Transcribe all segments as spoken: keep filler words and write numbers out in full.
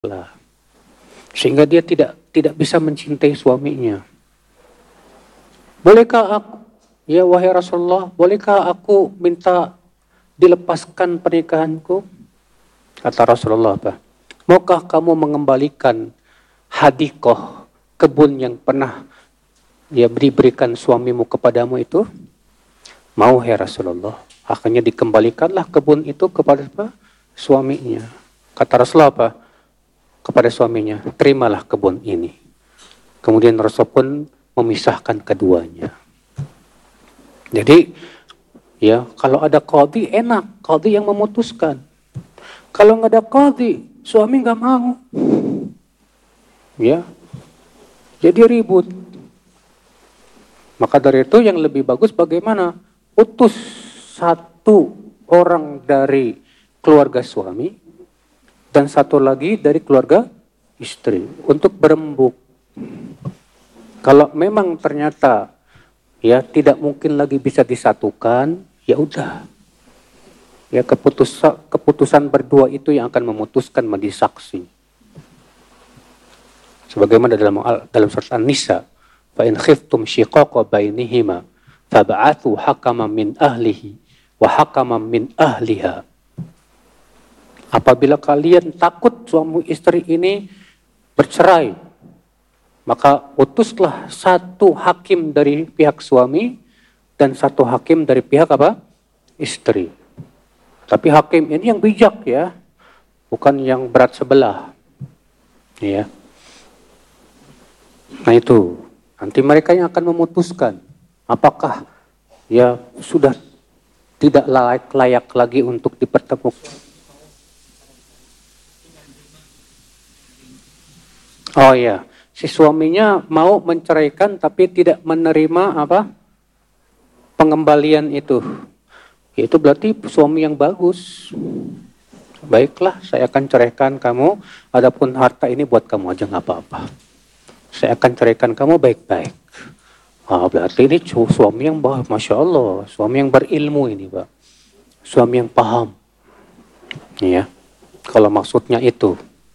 lah. Sehingga dia tidak tidak bisa mencintai suaminya. Bolehkah aku, ya wahai Rasulullah, bolehkah aku minta dilepaskan pernikahanku? Kata Rasulullah apa? Maukah kamu mengembalikan hadikoh, kebun yang pernah dia diberikan suamimu kepadamu itu? Mau ya Rasulullah. Akhirnya dikembalikanlah kebun itu kepada apa? Suaminya. Kata Rasulullah apa? Kepada suaminya, terimalah kebun ini. Kemudian Rasul pun memisahkan keduanya. Jadi, ya kalau ada qadhi enak, qadhi yang memutuskan. Kalau nggak ada qadhi, suami nggak mau. Ya, jadi ribut. Maka dari itu yang lebih bagus bagaimana? Utus satu orang dari keluarga suami dan satu lagi dari keluarga istri untuk berembuk. Kalau memang ternyata ya tidak mungkin lagi bisa disatukan, ya udah. Ya keputusan keputusan berdua itu yang akan memutuskan menjadi saksi. Sebagaimana dalam dalam surat An-Nisa, fa in khiftum shiqaqa bainihima fab'athu hakaman min ahlihi wa hakaman min ahliha. Apabila kalian takut suami istri ini bercerai, maka utuslah satu hakim dari pihak suami dan satu hakim dari pihak apa? Istri. Tapi hakim ini yang bijak ya, bukan yang berat sebelah. Ya. Nah itu, nanti mereka yang akan memutuskan apakah ya sudah tidak layak, layak lagi untuk dipertemukan. Oh ya, si suaminya mau menceraikan tapi tidak menerima apa? Pengembalian itu. Itu berarti suami yang bagus. Baiklah, saya akan ceraikan kamu, adapun harta ini buat kamu aja nggak apa-apa. Saya akan ceraikan kamu baik-baik. Ah, berarti ini suami yang baik, Masya Allah, suami yang berilmu ini, Pak. Suami yang paham. Ya, kalau maksudnya itu.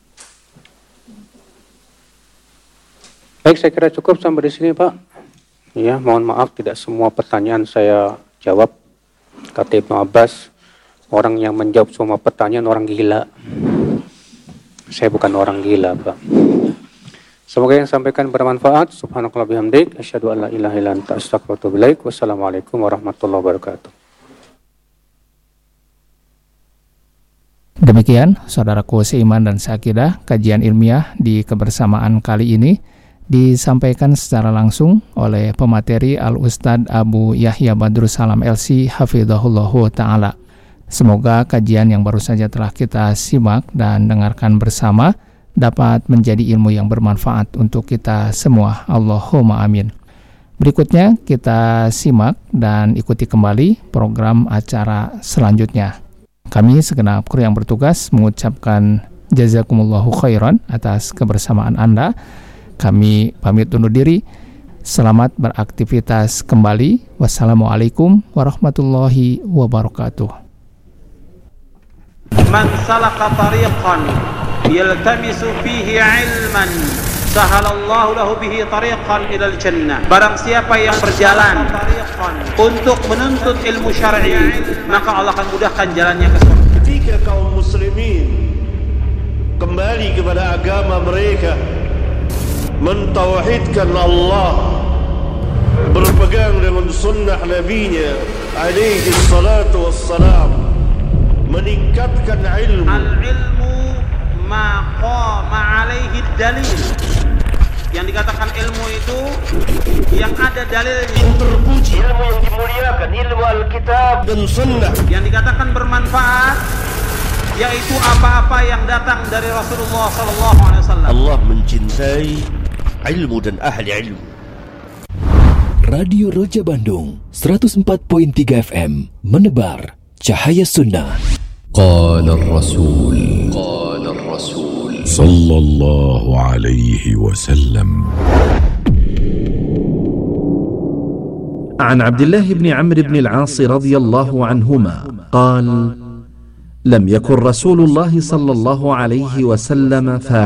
Baik, saya kira cukup sampai di sini, Pak. Ya, mohon maaf tidak semua pertanyaan saya jawab. Kata Ibnu Abbas, orang yang menjawab semua pertanyaan orang gila. Saya bukan orang gila, Pak. Semoga yang sampaikan bermanfaat. Subhanakallah bihamdik, asyhadu an la ilaha illa anta astaghfiruka wa atubu ilaik. Wassalamualaikum warahmatullahi wabarakatuh. Demikian, saudaraku seiman dan seakidah, kajian ilmiah di kebersamaan kali ini disampaikan secara langsung oleh pemateri Al-Ustadz Abu Yahya Badrus Salam L C Hafidhahullahu Ta'ala. Semoga kajian yang baru saja telah kita simak dan dengarkan bersama dapat menjadi ilmu yang bermanfaat untuk kita semua. Allahumma amin. Berikutnya kita simak dan ikuti kembali program acara selanjutnya. Kami segenap kru yang bertugas mengucapkan jazakumullahu khairan atas kebersamaan Anda. Kami pamit undur diri. Selamat beraktivitas kembali. Wassalamualaikum warahmatullahi wabarakatuh. Man salaka tariqan yaltamisu fihi ilman sahalallahu lahu bihi tariqan ilal jannah. Barang siapa yang berjalan untuk menuntut ilmu syar'i, maka Allah akan mudahkan jalannya ke surga. Ketika kaum muslimin kembali kepada agama mereka, mentauhidkan Allah, berpegang dengan sunnah nabinya alaihi salatu wassalam, meningkatkan ilmu. Al-ilmu ma qama alaihi dalil. Yang dikatakan ilmu itu yang ada dalilnya. Yang terpuji, ilmu yang dimuliakan, ilmu Alkitab dan sunnah. Yang dikatakan bermanfaat yaitu apa-apa yang datang dari Rasulullah sallallahu alaihi wasallam. Allah mencintai ilmu dan ahli ilmu. Radio Roja Bandung seratus empat koma tiga F M menebar cahaya sunnah. Qala Rasul Qala Rasul sallallahu alaihi wasallam. عن عبد الله بن عمرو بن العاص رضي الله عنهما قال: لم يكن رسول الله صلى الله عليه وسلم